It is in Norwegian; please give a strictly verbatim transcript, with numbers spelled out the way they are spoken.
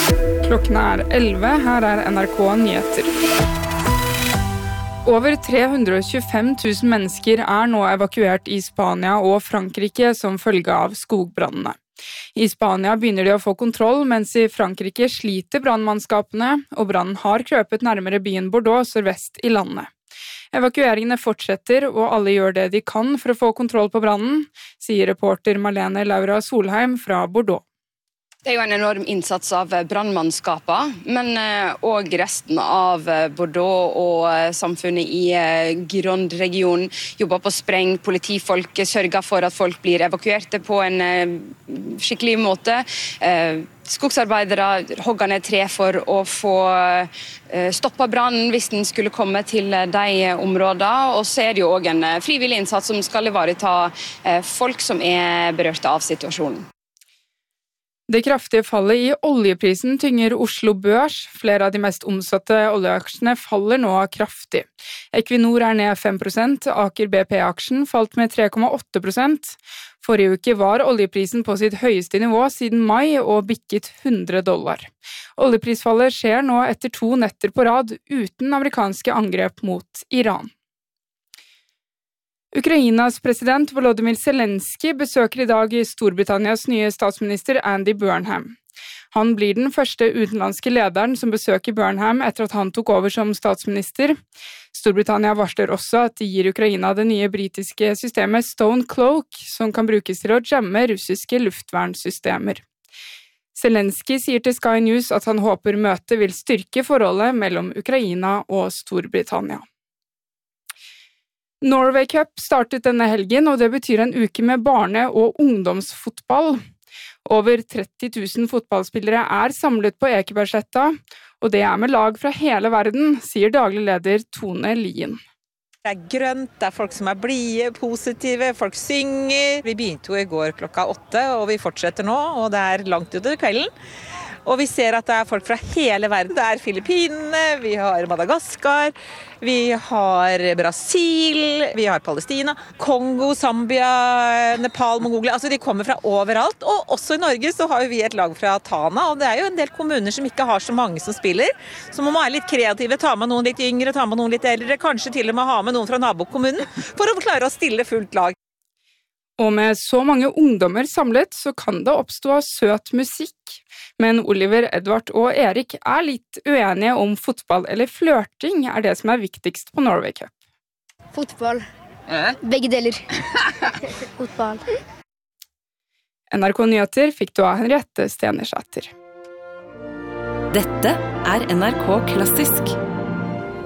Klokken er elleve, her er N R K Nyheter. Over tre hundre og tjuefem tusen mennesker er nå evakuert i Spania og Frankrike som følge av skogbrannene. I Spania begynner de å få kontroll, mens i Frankrike sliter brannmannskapene, og brannen har krøpet nærmere byen Bordeaux sørvest i landet. Evakueringene fortsetter, og alle gjør det de kan for å få kontroll på brannen, sier reporter Marlene Laura Solheim fra Bordeaux. Det er jo en enorm innsats av brannmannskaper, men også resten av Bordeaux og samfunnet i Gironde-regionen jobber på spreng. Politifolk sørger for at folk blir evakuerte på en skikkelig måte. Skogsarbeidere hogger ned tre for å få stoppet brannen hvis den skulle komme til de områdene. Og så er det jo også en frivillig innsats som skal ivareta folk som er berørte av situasjonen. Det kraftige fallet i oljeprisen tynger Oslo Børs. Flere av de mest omsatte oljeaksjene faller nå kraftig. Equinor er ned fem prosent, Aker B P-aksjen falt med tre komma åtte prosent. Forrige uke var oljeprisen på sitt høyeste nivå siden mai og bikket hundre dollar. Oljeprisfallet skjer nå etter to netter på rad uten amerikanske angrep mot Iran. Ukrainas president Volodymyr Zelensky besøker i dag Storbritannias nye statsminister Andy Burnham. Han blir den første utenlandske lederen som besøker Burnham etter at han tok over som statsminister. Storbritannia varsler også at de gir Ukraina det nye britiske systemet Stone Cloak, som kan brukes til å jamme russiske luftvernsystemer. Zelensky sier til Sky News at han håper møtet vil styrke forholdet mellom Ukraina og Storbritannia. Norway Cup startet denne helgen, og det betyr en uke med barne- og ungdomsfotball. Over tretti tusen fotballspillere er samlet på Ekebergsletta, og det er med lag fra hele verden, sier daglig leder Tone Lien. Det er grønt, det er folk som er blide, positive, folk synger. Vi begynte jo i går klokka åtte, og vi fortsetter nå, og det er langt utover kvelden. Og vi ser at det er folk fra hele verden. Det er Filippinene, vi har Madagaskar, vi har Brasil, vi har Palestina, Kongo, Zambia, Nepal, Mongolia. Altså de kommer fra overalt. Og også i Norge så har vi et lag fra Tana, og det er jo en del kommuner som ikke har så mange som spiller. Så man må være litt kreative, ta med noen litt yngre, ta med noen litt eldre, kanskje til og med ha med noen fra nabokommunen, for å klare å stille fullt lag. Og med så mange ungdommer samlet, så kan det oppstå søt musikk. Men Oliver, Edvard og Erik er litt uenige om fotball eller flørting er det som er viktigst på Norway Cup. Fotball. Eh? Begge deler. Fotball. N R K Nyheter fikk du av Henriette Stenersæter. Dette er N R K Klassisk.